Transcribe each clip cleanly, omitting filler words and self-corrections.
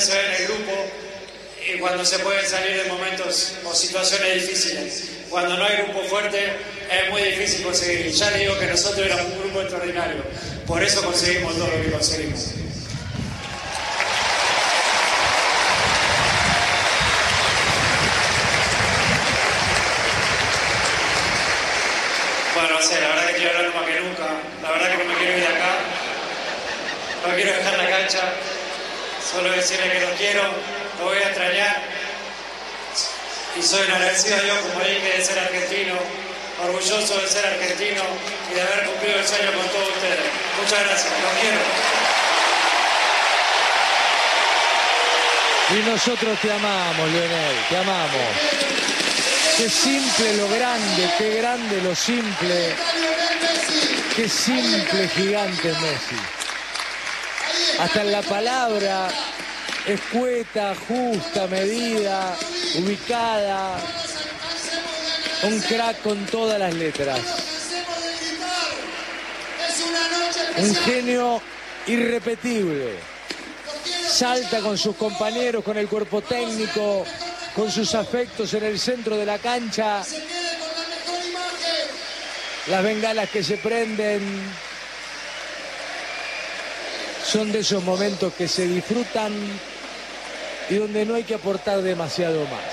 se ve en el grupo y cuando se pueden salir de momentos o situaciones difíciles. Cuando no hay grupo fuerte es muy difícil conseguir. Ya le digo que nosotros éramos un grupo extraordinario. Por eso conseguimos todo lo que conseguimos. Bueno, no sé, la verdad que estoy hablando más que nunca. La verdad que no me quiero ir de acá. No quiero dejar la cancha. Solo decirle que los quiero, los voy a extrañar. Y soy un agradecido a Dios, como dije, de ser argentino, orgulloso de ser argentino y de haber cumplido el sueño con todos ustedes. Muchas gracias, los quiero. Y nosotros te amamos, Lionel, te amamos. Qué simple lo grande, qué grande lo simple. Qué simple, gigante Messi. Hasta en la palabra, escueta, justa, medida, ubicada. Un crack con todas las letras. Un genio irrepetible. Salta con sus compañeros, con el cuerpo técnico, con sus afectos en el centro de la cancha. Las bengalas que se prenden son de esos momentos que se disfrutan y donde no hay que aportar demasiado más.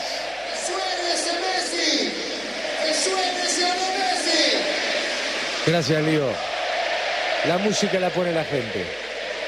Gracias, Lío. La música la pone la gente.